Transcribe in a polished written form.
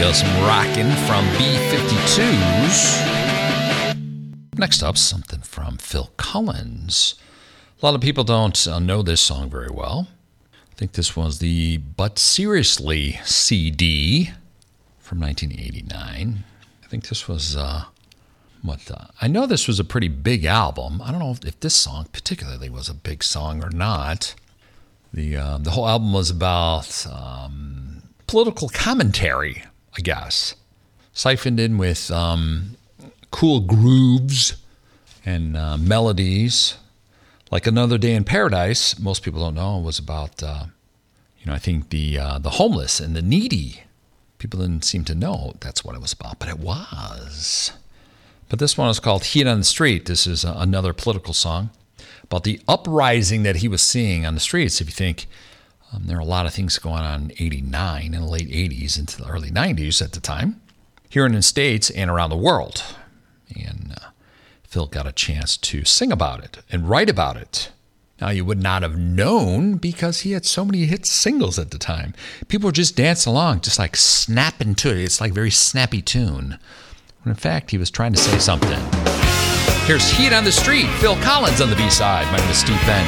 go, some rockin' from B-52s. Next up, something from Phil Collins. A lot of people don't know this song very well. I think this was the But Seriously CD from 1989. I think this was, I know this was a pretty big album. I don't know if this song particularly was a big song or not. The whole album was about political commentary, I guess, siphoned in with cool grooves and melodies. Like Another Day in Paradise, most people don't know, was about, I think the homeless and the needy. People didn't seem to know that's what it was about, but it was. But this one is called Heat on the Street. This is another political song about the uprising that he was seeing on the streets. If you think there are a lot of things going on in 89, in the late 80s into the early 90s at the time, here in the States and around the world. And Phil got a chance to sing about it and write about it. Now, you would not have known because he had so many hit singles at the time. People were just dancing along, just like snapping to it. It's like a very snappy tune. When in fact, he was trying to say something. Here's Heat on the Street, Phil Collins on the B-side. My name is Steve Benn.